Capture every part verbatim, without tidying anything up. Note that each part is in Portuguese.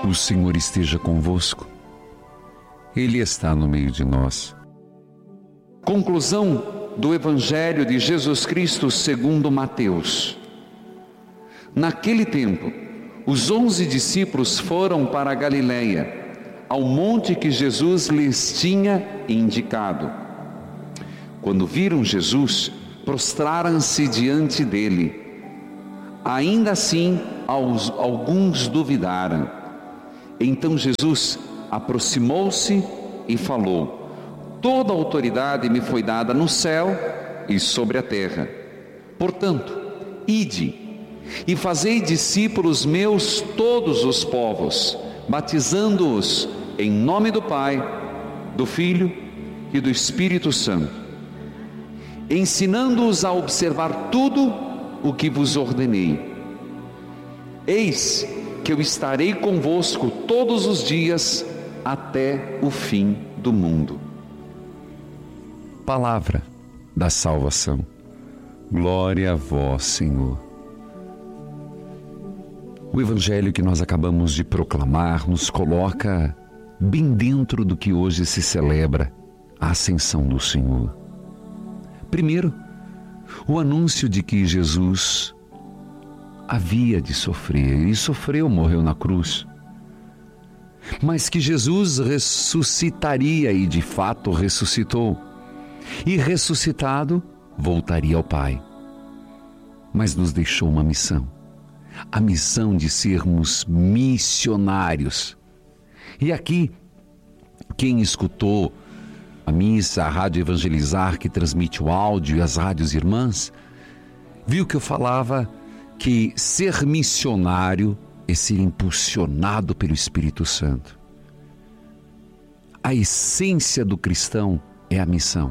O Senhor esteja convosco. Ele está no meio de nós. Conclusão do Evangelho de Jesus Cristo segundo Mateus. Naquele tempo, os onze discípulos foram para a Galileia, ao monte que Jesus lhes tinha indicado. Quando viram Jesus, prostraram-se diante dele. Ainda assim, alguns duvidaram. Então Jesus aproximou-se e falou: toda a autoridade me foi dada no céu e sobre a terra. Portanto, ide e fazei discípulos meus todos os povos, batizando-os em nome do Pai, do Filho e do Espírito Santo, ensinando-os a observar tudo o que vos ordenei. Eis que eu estarei convosco todos os dias até o fim do mundo. Palavra da salvação. Glória a vós, Senhor. O Evangelho que nós acabamos de proclamar nos coloca bem dentro do que hoje se celebra, a ascensão do Senhor. Primeiro, o anúncio de que Jesus havia de sofrer, e sofreu, morreu na cruz, mas que Jesus ressuscitaria, e de fato ressuscitou, e ressuscitado voltaria ao Pai. Mas nos deixou uma missão, a missão de sermos missionários. E aqui, quem escutou a missa, a Rádio Evangelizar, que transmite o áudio, e as rádios irmãs, viu que eu falava que ser missionário é ser impulsionado pelo Espírito Santo. A essência do cristão é a missão.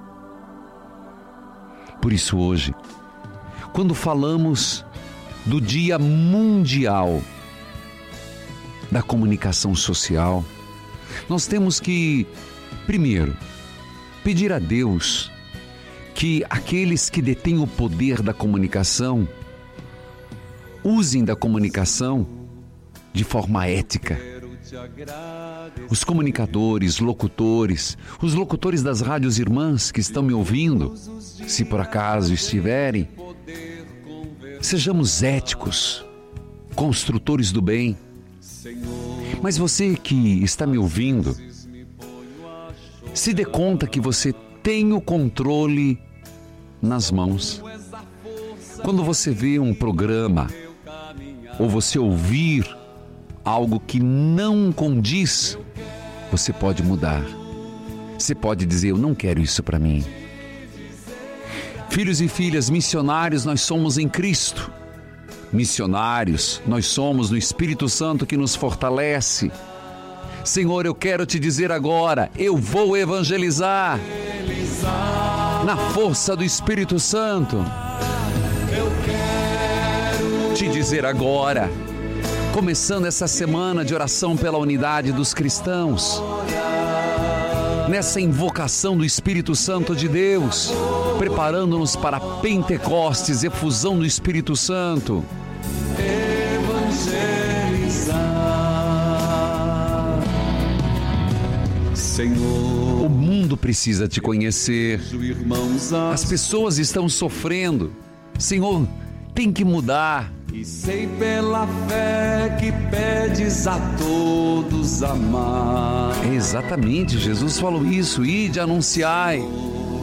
Por isso hoje, quando falamos do Dia Mundial da Comunicação Social, nós temos que, primeiro, pedir a Deus que aqueles que detêm o poder da comunicação usem da comunicação de forma ética. Os comunicadores, locutores, os locutores das rádios irmãs que estão me ouvindo, se por acaso estiverem, sejamos éticos, construtores do bem. Mas você que está me ouvindo, se dê conta que você tem o controle nas mãos. Quando você vê um programa, ou você ouvir algo que não condiz, você pode mudar. Você pode dizer: eu não quero isso para mim. Filhos e filhas, missionários nós somos em Cristo. Missionários nós somos no Espírito Santo que nos fortalece. Senhor, eu quero te dizer agora, eu vou evangelizar na força do Espírito Santo. Eu quero te dizer agora, começando essa semana de oração pela unidade dos cristãos, nessa invocação do Espírito Santo de Deus, preparando-nos para Pentecostes, efusão do Espírito Santo. Senhor, o mundo precisa te conhecer. As pessoas estão sofrendo. Senhor, tem que mudar. E sei pela fé que pedes a todos amar. Exatamente, Jesus falou isso. Ide, anunciai